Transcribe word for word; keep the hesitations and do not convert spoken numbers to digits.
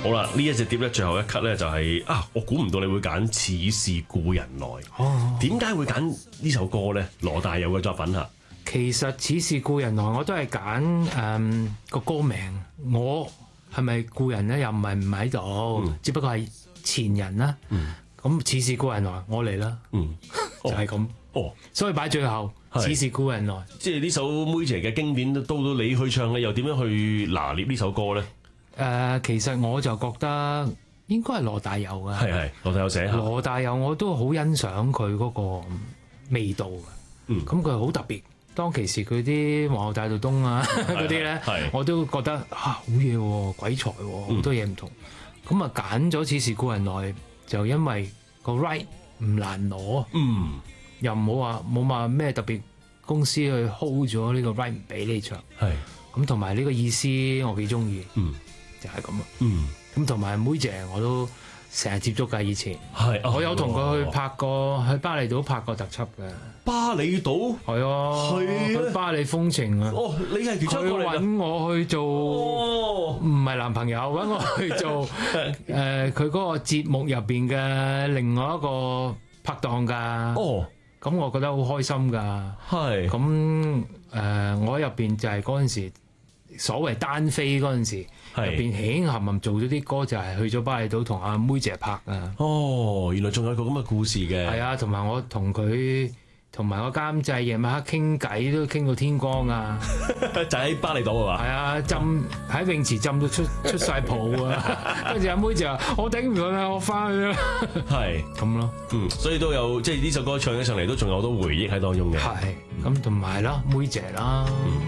好啦，呢一隻碟咧，最後一 cut 咧就係、是、啊，我估唔到你會揀《似是故人來》。 哦， 點解會揀呢首歌咧？羅大佑嘅作品嚇。 其實《似是故人來》我都係揀誒個歌名，我係咪故人咧？又唔係唔喺度，嗯、只不過係前人啦。咁《似是故人來》，我嚟啦。嗯，就係咁。哦，所以擺最後《似是故人來》。 即係呢首妹姐嘅經典，到到你去唱咧，又點樣去拿捏呢首歌咧？誒、 呃，其實我就覺得應該係羅大佑嘅。 係係，羅大佑寫。 羅大佑我都好欣賞佢嗰個味道嘅。嗯，咁佢好特別。當其時佢啲皇后大道東啊嗰啲咧，我都覺得啊好嘢喎，鬼才喎，好、嗯、多嘢唔同。咁啊揀咗《似是故人來》，就因為個 right 唔難攞，嗯，又唔好話冇話咩特別公司去 hold 咗呢個 right 唔俾你唱，係咁同埋呢個意思我幾中意，嗯，就係咁啊，嗯，咁同埋妹姐我都成日接觸㗎，以前係、哦、我有同佢去拍過去巴厘島拍過特輯嘅。巴厘島係啊，去巴黎風情啊！哦，你係其中一個嚟㗎。佢揾我去做，唔係男朋友，揾我去做誒，佢嗰個節目入邊嘅另外一個拍檔㗎。哦，咁我覺得好開心㗎。係咁誒，我入邊就係嗰陣時所謂單飛嗰陣時，入邊輕含含做咗啲歌，就係去咗巴厘島同阿妹姐拍啊。哦，原來仲有個咁嘅故事嘅。係啊，同埋我同佢。同埋個監製夜晚黑傾偈都傾到天光啊！就喺巴厘島啊嘛？係啊，浸喺泳池浸到出出曬泡啊！跟住阿妹就話：我頂唔順啦，我翻去啦。係咁咯，嗯，所以都有即係呢首歌唱起上嚟都仲有好多回憶喺當中嘅。係咁同埋啦，妹姐啦。嗯